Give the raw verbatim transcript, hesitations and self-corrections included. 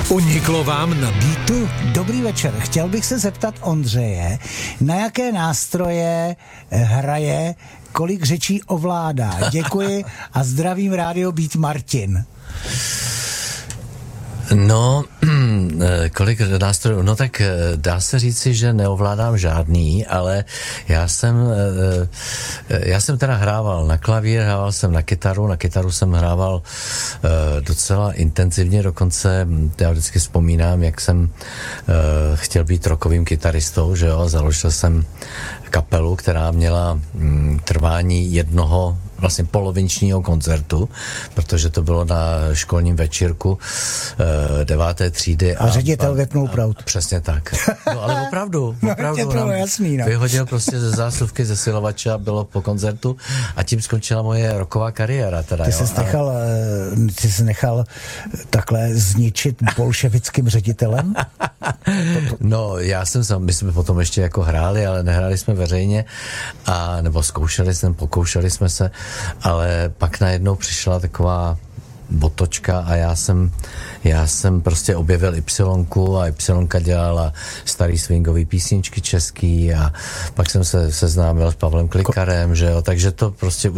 Uniklo vám na beatu? Dobrý večer. Chtěl bych se zeptat Ondřeje, na jaké nástroje hraje, kolik řečí ovládá. Děkuji a zdravím rádio Beat Martin. No, kolik nástrojů? No tak dá se říci, že neovládám žádný, ale já jsem, já jsem teda hrával na klavír, hrával jsem na kytaru, na kytaru jsem hrával docela intenzivně, dokonce já vždycky vzpomínám, jak jsem chtěl být rockovým kytaristou, že jo, založil jsem kapelu, která měla trvání jednoho vlastně polovičního koncertu, protože to bylo na školním večírku e, deváté třídy. A, a ředitel vypnul proud. Přesně tak. No ale opravdu, opravdu. No, to jasný, no. Vyhodil prostě ze zásuvky, ze silovače a bylo po koncertu a tím skončila moje rocková kariéra. Teda, ty jo, jsi nechal, ale... ty jsi nechal takhle zničit bolševickým ředitelem? No, já jsem sám, my jsme potom ještě jako hráli, ale nehráli jsme veřejně, a, nebo zkoušeli jsme, pokoušeli jsme se, ale pak najednou přišla taková botočka a já jsem, já jsem prostě objevil Ypsilonku a Ypsilonka dělala starý swingový písničky český a pak jsem se seznámil s Pavlem Klikarem, že jo, takže to prostě